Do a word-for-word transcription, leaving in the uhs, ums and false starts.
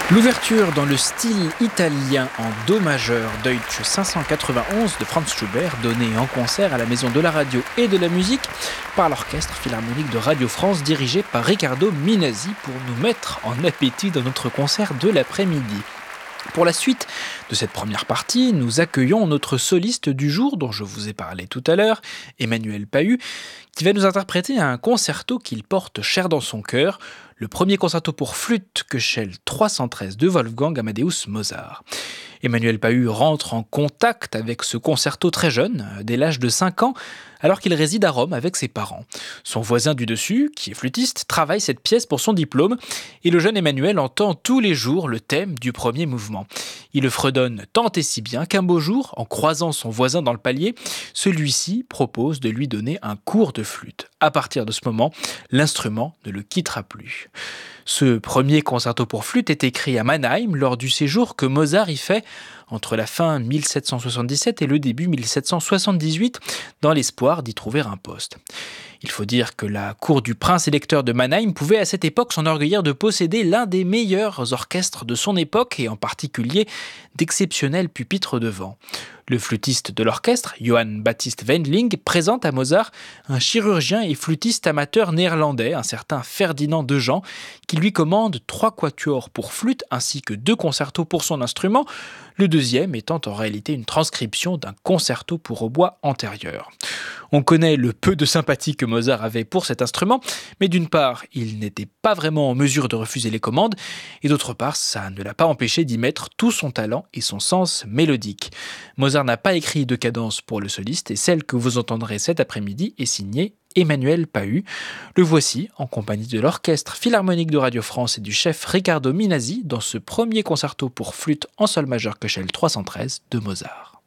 L'ouverture dans le style italien en do majeur Deutsche cinq cent quatre-vingt-onze de Franz Schubert, donnée en concert à la Maison de la Radio et de la Musique par l'Orchestre Philharmonique de Radio France dirigé par Riccardo Minasi pour nous mettre en appétit dans notre concert de l'après-midi. Pour la suite de cette première partie, nous accueillons notre soliste du jour dont je vous ai parlé tout à l'heure, Emmanuel Pahud, qui va nous interpréter un concerto qu'il porte cher dans son cœur, le premier concerto pour flûte Köchel trois cent treize de Wolfgang Amadeus Mozart. Emmanuel Pahud rentre en contact avec ce concerto très jeune, dès l'âge de cinq ans, alors qu'il réside à Rome avec ses parents. Son voisin du dessus, qui est flûtiste, travaille cette pièce pour son diplôme, et le jeune Emmanuel entend tous les jours le thème du premier mouvement. Il le fredonne tant et si bien qu'un beau jour, en croisant son voisin dans le palier, celui-ci propose de lui donner un cours de flûte. À partir de ce moment, l'instrument ne le quittera plus. Ce premier concerto pour flûte est écrit à Mannheim lors du séjour que Mozart y fait entre la fin mille sept cent soixante-dix-sept et le début mille sept cent soixante-dix-huit, dans l'espoir d'y trouver un poste. Il faut dire que la cour du prince-électeur de Mannheim pouvait à cette époque s'enorgueillir de posséder l'un des meilleurs orchestres de son époque et en particulier d'exceptionnels pupitres de vent. Le flûtiste de l'orchestre, Johann Baptist Wendling, présente à Mozart un chirurgien et flûtiste amateur néerlandais, un certain Ferdinand Dejean, qui lui commande trois quatuors pour flûte ainsi que deux concertos pour son instrument, le deuxième étant en réalité une transcription d'un concerto pour hautbois antérieur. On connaît le peu de sympathie que Mozart avait pour cet instrument, mais d'une part, il n'était pas vraiment en mesure de refuser les commandes, et d'autre part, ça ne l'a pas empêché d'y mettre tout son talent et son sens mélodique. Mozart n'a pas écrit de cadence pour le soliste, et celle que vous entendrez cet après-midi est signée Emmanuel Pahud. Le voici en compagnie de l'Orchestre Philharmonique de Radio France et du chef Riccardo Minasi dans ce premier concerto pour flûte en sol majeur Köchel trois cent treize de Mozart.